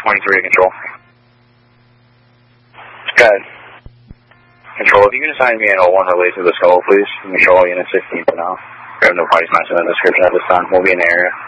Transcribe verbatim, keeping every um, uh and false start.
twenty-three, Control. Good. Control, if you can assign me an oh one relay to the skull, please. Control, unit sixteen for now. We have no parties matching the description at this time. We'll be in the area.